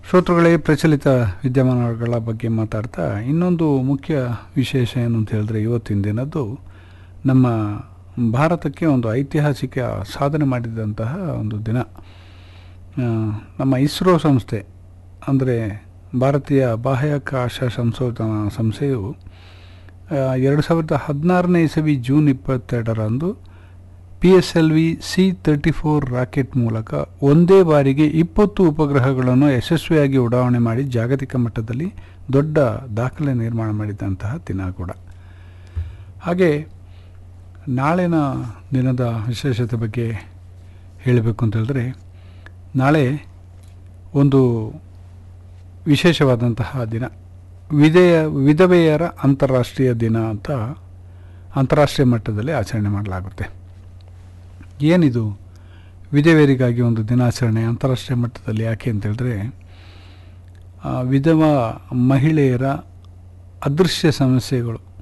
ಶ್ರೋತೃಗಳೇ, ಪ್ರಚಲಿತ ವಿದ್ಯಮಾನಗಳ ಬಗ್ಗೆ ಮಾತಾಡ್ತಾ ಇನ್ನೊಂದು ಮುಖ್ಯ ವಿಶೇಷ ಏನು ಅಂತ ಹೇಳಿದ್ರೆ, ಇವತ್ತಿನ ದಿನದ್ದು ನಮ್ಮ ಭಾರತಕ್ಕೆ ಒಂದು ಐತಿಹಾಸಿಕ ಸಾಧನೆ ಮಾಡಿದಂತಹ ಒಂದು ದಿನ. ನಮ್ಮ ಇಸ್ರೋ ಸಂಸ್ಥೆ ಅಂದರೆ ಭಾರತೀಯ ಬಾಹ್ಯಾಕಾಶ ಸಂಶೋಧನಾ ಸಂಸ್ಥೆಯು 2016ನೇ ಇಸವಿ ಜೂನ್ 22ರಂದು PSLV C-34 ರಾಕೆಟ್ ಮೂಲಕ ಒಂದೇ ಬಾರಿಗೆ 20 ಉಪಗ್ರಹಗಳನ್ನು ಯಶಸ್ವಿಯಾಗಿ ಉಡಾವಣೆ ಮಾಡಿ ಜಾಗತಿಕ ಮಟ್ಟದಲ್ಲಿ ದೊಡ್ಡ ದಾಖಲೆ ನಿರ್ಮಾಣ ಮಾಡಿದಂತಹ ದಿನ ಕೂಡ. ಹಾಗೆ ನಾಳಿನ ದಿನದ ವಿಶೇಷತೆ ಬಗ್ಗೆ ಹೇಳಬೇಕು ಅಂತ ಹೇಳಿದ್ರೆ, ನಾಳೆ ಒಂದು ವಿಶೇಷವಾದಂತಹ ದಿನ, ವಿಧವೆಯರ ಅಂತಾರಾಷ್ಟ್ರೀಯ ದಿನ ಅಂತ ಅಂತಾರಾಷ್ಟ್ರೀಯ ಮಟ್ಟದಲ್ಲಿ ಆಚರಣೆ ಮಾಡಲಾಗುತ್ತೆ. ಏನಿದು ವಿಧವೆಯರಿಗಾಗಿ ಒಂದು ದಿನಾಚರಣೆ ಅಂತಾರಾಷ್ಟ್ರೀಯ ಮಟ್ಟದಲ್ಲಿ ಯಾಕೆ ಅಂತ ಹೇಳಿದ್ರೆ, ವಿಧವಾ ಮಹಿಳೆಯರ ಅದೃಶ್ಯ ಸಮಸ್ಯೆಗಳು